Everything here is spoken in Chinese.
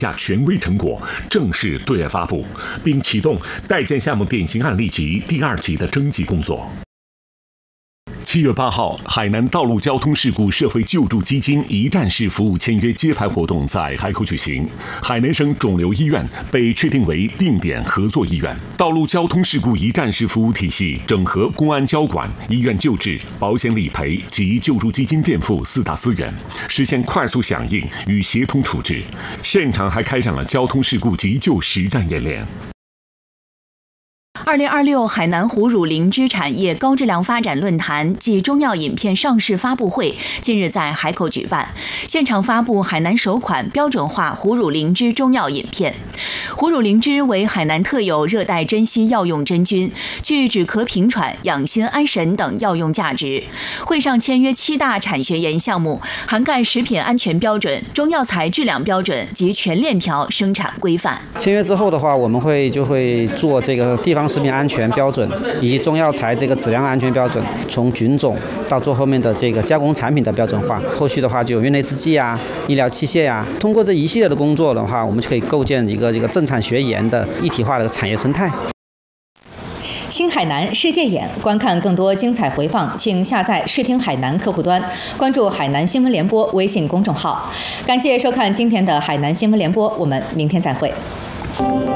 下权威成果正式对外发布，并启动待建项目典型案例集第2级的征集工作。7月8号，海南道路交通事故社会救助基金一站式服务签约揭牌活动在海口举行。海南省肿瘤医院被确定为定点合作医院，道路交通事故一站式服务体系整合公安交管、医院救治、保险理赔及救助基金垫付4大资源，实现快速响应与协同处置。现场还开展了交通事故急救实战演练。 2026海南虎乳灵芝产业高质量发展论坛暨中药饮片上市发布会近日在海口举办，现场发布海南首款标准化虎乳灵芝中药饮片。虎乳灵芝为海南特有热带珍稀药用真菌，具止咳平喘、养心安神等药用价值。会上签约7大产学研项目，涵盖食品安全标准、中药材质量标准及全链条生产规范。 签约之后的话，我们就会做这个地方食品安全标准以及中药材这个质量安全标准，从菌种到做后面的这个加工产品的标准化。后续的话就有院内制剂啊、医疗器械啊，通过这一系列的工作的话，我们就可以构建一个正产学研的一体化的产业生态。 新海南世界眼，观看更多精彩回放，请下载视听海南客户端，关注海南新闻联播微信公众号。感谢收看今天的海南新闻联播，我们明天再会。